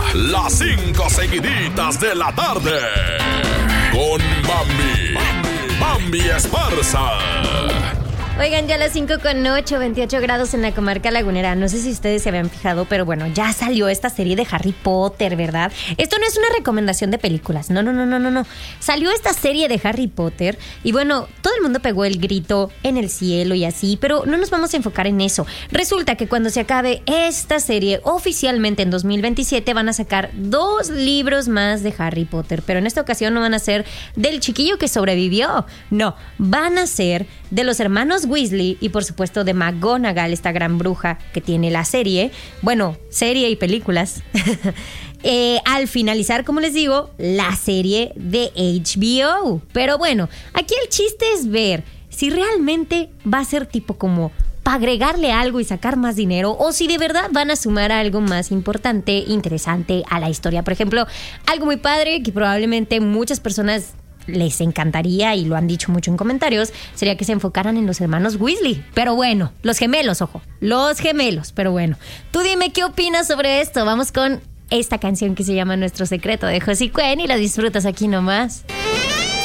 las 5 seguiditas de la tarde. Con Bambi Esparza. Oigan, ya las 5:08, 28 grados en la comarca lagunera. No sé si ustedes se habían fijado, pero bueno, ya salió esta serie de Harry Potter, ¿verdad? Esto no es una recomendación de películas, no. Salió esta serie de Harry Potter y bueno, todo el mundo pegó el grito en el cielo y así, pero no nos vamos a enfocar en eso. Resulta que cuando se acabe esta serie, oficialmente en 2027 van a sacar 2 libros más de Harry Potter, pero en esta ocasión no van a ser del chiquillo que sobrevivió, no, van a ser de los hermanos Weasley y por supuesto de McGonagall, esta gran bruja que tiene la serie, bueno, serie y películas. Al finalizar, como les digo, la serie de HBO. Pero bueno, aquí el chiste es ver si realmente va a ser tipo como para agregarle algo y sacar más dinero, o si de verdad van a sumar algo más importante, interesante a la historia. Por ejemplo, algo muy padre que probablemente muchas personas les encantaría y lo han dicho mucho en comentarios, sería que se enfocaran en los hermanos Weasley. Pero bueno, los gemelos, ojo, los gemelos. Pero bueno, tú dime qué opinas sobre esto. Vamos con esta canción que se llama Nuestro Secreto de Josie Cuen y la disfrutas aquí nomás.